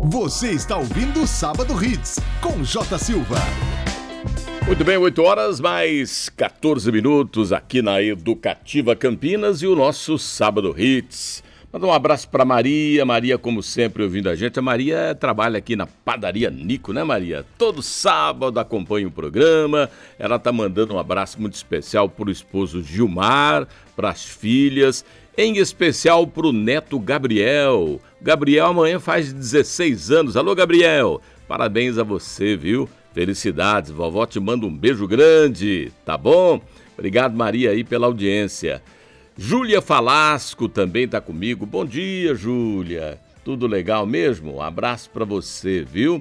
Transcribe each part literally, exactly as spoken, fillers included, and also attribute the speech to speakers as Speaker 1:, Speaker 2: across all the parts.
Speaker 1: Você está ouvindo o Sábado Hits, com J. Silva.
Speaker 2: Muito bem, oito horas mais quatorze minutos aqui na Educativa Campinas e o nosso Sábado Hits. Manda um abraço para Maria, Maria como sempre ouvindo a gente. A Maria trabalha aqui na Padaria Nico, né Maria? Todo sábado acompanha o programa. Ela tá mandando um abraço muito especial pro esposo Gilmar, pras filhas, em especial pro neto Gabriel. Gabriel amanhã faz dezesseis anos. Alô Gabriel, parabéns a você, viu? Felicidades, vovó te manda um beijo grande, tá bom? Obrigado Maria aí pela audiência. Júlia Falasco também tá comigo. Bom dia, Júlia. Tudo legal mesmo? Um abraço para você, viu?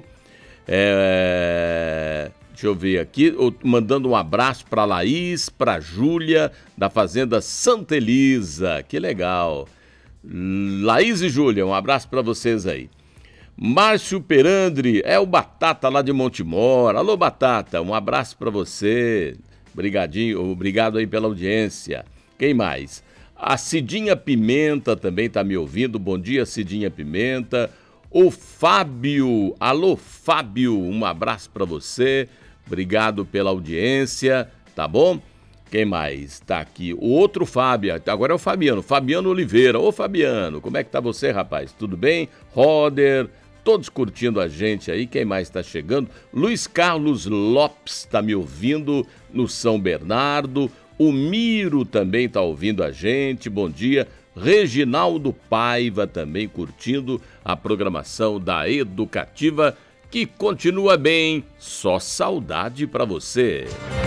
Speaker 2: É... Deixa eu ver aqui. Mandando um abraço para Laís, para Júlia, da Fazenda Santa Elisa. Que legal. Laís e Júlia, um abraço para vocês aí. Márcio Perandre, é o Batata lá de Montemor. Alô, Batata, um abraço para você. Obrigadinho, obrigado aí pela audiência. Quem mais? A Cidinha Pimenta também tá me ouvindo. Bom dia, Cidinha Pimenta. O Fábio, alô Fábio, um abraço para você. Obrigado pela audiência, tá bom? Quem mais tá aqui? O outro Fábio, agora é o Fabiano, Fabiano Oliveira. Ô Fabiano, como é que tá você, rapaz? Tudo bem? Roder, todos curtindo a gente aí. Quem mais tá chegando? Luiz Carlos Lopes tá me ouvindo no São Bernardo. O Miro também está ouvindo a gente, bom dia. Reginaldo Paiva também curtindo a programação da Educativa, que continua bem, só saudade para você.